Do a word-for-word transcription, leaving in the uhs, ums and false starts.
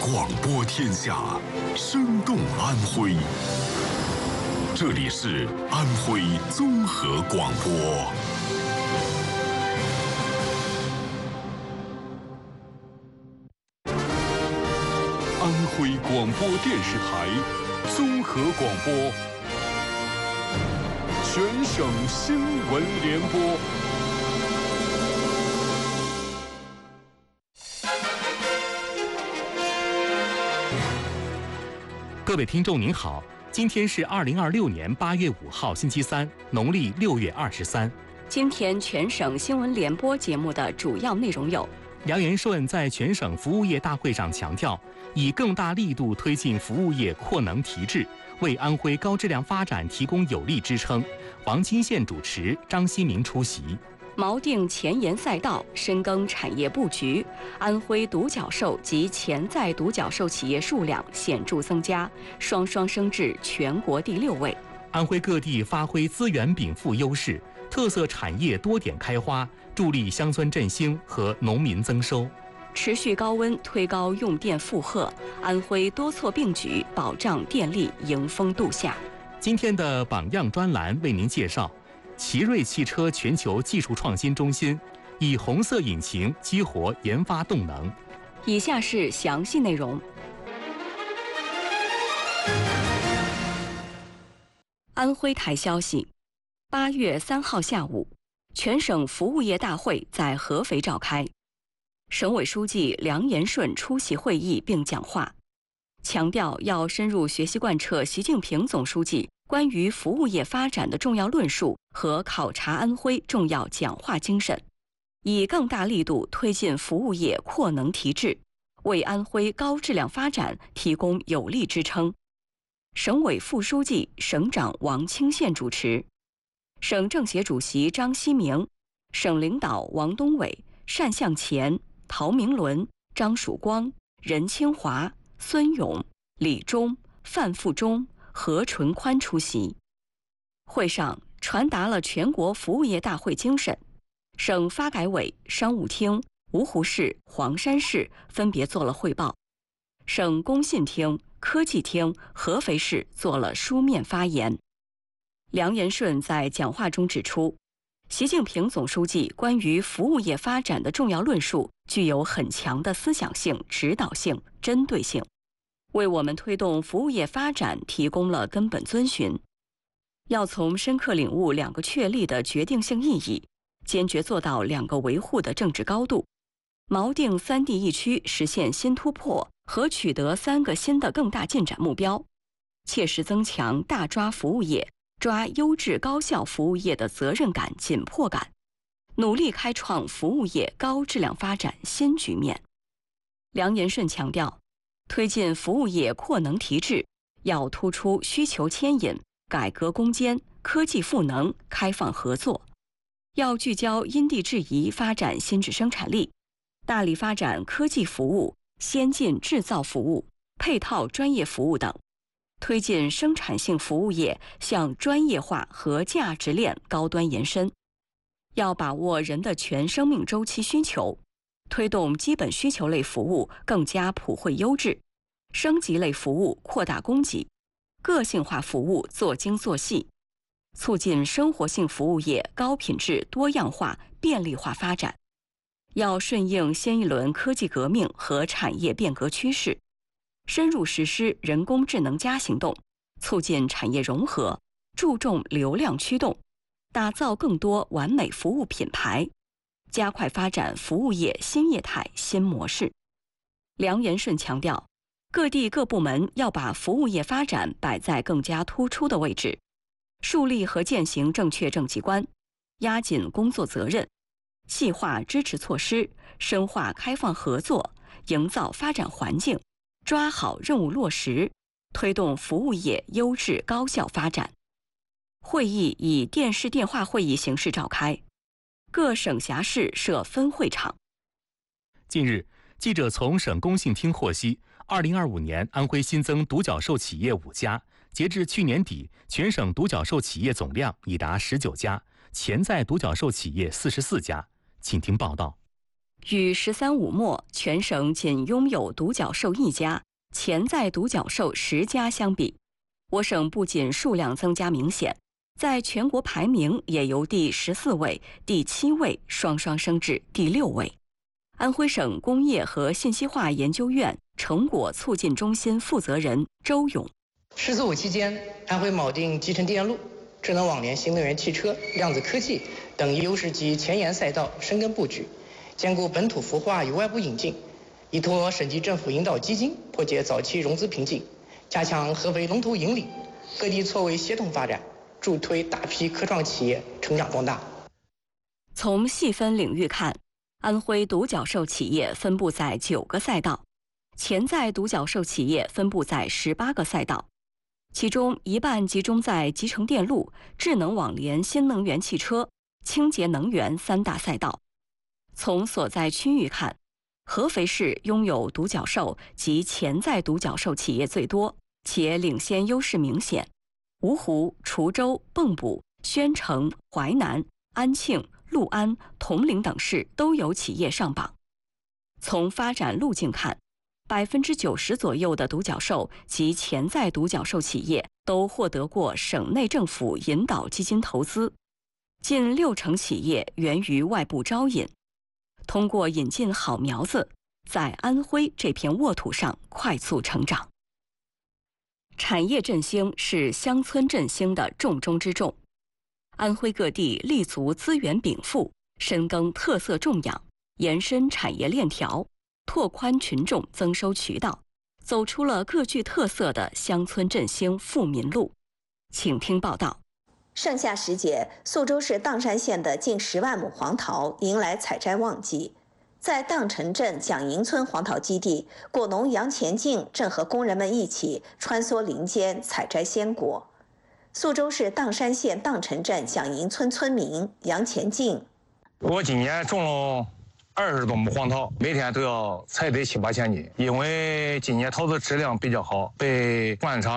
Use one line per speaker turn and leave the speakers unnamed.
广播天下，生动安徽。这里是安徽综合广播。安徽广播电视台综合广播，全省新闻联播。
各位听众您好，今天是二零二六年八月五号星期三，农历六月二十三。
今天全省新闻联播节目的主要内容有：
梁元顺在全省服务业大会上强调，以更大力度推进服务业扩能提质，为安徽高质量发展提供有力支撑。黄金县主持，张希明出席。
锚定前沿赛道，深耕产业布局，安徽独角兽及潜在独角兽企业数量显著增加，双双升至全国第六位。
安徽各地发挥资源禀赋优势，特色产业多点开花，助力乡村振兴和农民增收。
持续高温推高用电负荷，安徽多措并举，保障电力迎风度夏。
今天的榜样专栏为您介绍奇瑞汽车全球技术创新中心以红色引擎激活研发动能。
以下是详细内容。安徽台消息，八月三号下午，全省服务业大会在合肥召开，省委书记梁延顺出席会议并讲话，强调要深入学习贯彻习近平总书记关于服务业发展的重要论述和考察安徽重要讲话精神，以更大力度推进服务业扩能提质，为安徽高质量发展提供有力支撑。省委副书记、省长王清县主持，省政协主席张希明、省领导王东伟、单向前、陶明伦、张曙光、任清华、孙勇、李忠、范富忠、何纯宽出席。会上传达了全国服务业大会精神，省发改委、商务厅、芜湖市、黄山市分别做了汇报，省工信厅、科技厅、合肥市做了书面发言。梁延顺在讲话中指出，习近平总书记关于服务业发展的重要论述具有很强的思想性、指导性、针对性，为我们推动服务业发展提供了根本遵循。要从深刻领悟两个确立的决定性意义，坚决做到两个维护的政治高度，锚定三地一区实现新突破和取得三个新的更大进展目标，切实增强大抓服务业、抓优质高效服务业的责任感、紧迫感，努力开创服务业高质量发展新局面。梁延顺强调，推进服务业扩能提质，要突出需求牵引、改革攻坚、科技赋能、开放合作，要聚焦因地制宜发展新质生产力，大力发展科技服务、先进制造服务、配套专业服务等，推进生产性服务业向专业化和价值链高端延伸。要把握人的全生命周期需求，推动基本需求类服务更加普惠优质，升级类服务扩大供给，个性化服务做精做细，促进生活性服务业高品质、多样化、便利化发展。要顺应新一轮科技革命和产业变革趋势，深入实施人工智能加行动，促进产业融合，注重流量驱动，打造更多完美服务品牌，加快发展服务业新业态新模式。梁延顺强调，各地各部门要把服务业发展摆在更加突出的位置，树立和践行正确政绩观，压紧工作责任，细化支持措施，深化开放合作，营造发展环境，抓好任务落实，推动服务业优质高效发展。会议以电视电话会议形式召开，各省辖市设分会场。
近日，记者从省工信厅获悉，二零二五年安徽新增独角兽企业五家，截至去年底，全省独角兽企业总量已达十九家，潜在独角兽企业四十四家。请听报道。
与“十三五”末全省仅拥有独角兽一家、潜在独角兽十家相比，我省不仅数量增加明显，在全国排名也由第十四位、第七位双双升至第六位。安徽省工业和信息化研究院成果促进中心负责人周勇：
十四五期间，安徽铆定集成电路、智能网联、新能源汽车、量子科技等优势及前沿赛道深耕布局，兼顾本土孵化与外部引进，依托省级政府引导基金破解早期融资瓶颈，加强合肥龙头引领，各地错位协同发展，助推大批科创企业成长壮大。
从细分领域看，安徽独角兽企业分布在九个赛道，潜在独角兽企业分布在十八个赛道，其中一半集中在集成电路、智能网联、新能源汽车、清洁能源三大赛道。从所在区域看，合肥市拥有独角兽及潜在独角兽企业最多，且领先优势明显。芜湖、滁州、蚌埠、宣城、淮南、安庆、六安、铜陵等市都有企业上榜。从发展路径看，百分之九十左右的独角兽及潜在独角兽企业都获得过省内政府引导基金投资，近六成企业源于外部招引。通过引进好苗子，在安徽这片沃土上快速成长。产业振兴是乡村振兴的重中之重。安徽各地立足资源禀赋，深耕特色种养，延伸产业链条，拓宽群众增收渠道，走出了各具特色的乡村振兴富民路。请听报道。
盛夏时节，宿州市砀山县的近十万亩黄桃迎来采摘旺季。在砀城镇蒋营村黄桃基地，果农杨前进正和工人们一起穿梭林间采摘鲜果。宿州市砀山县砀城镇蒋营村村民杨前进：
我今年种了二十多亩黄桃，每天都要采得七八千斤，因为今年桃子质量比较好，被灌肠